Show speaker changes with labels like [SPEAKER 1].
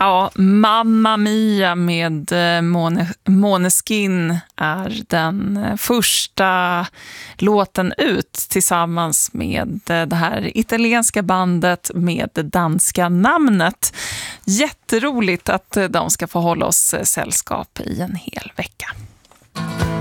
[SPEAKER 1] Ja, Mamma Mia med Måneskin är den första låten ut tillsammans med det här italienska bandet med det danska namnet. Jätteroligt att de ska få hålla oss sällskap i en hel vecka.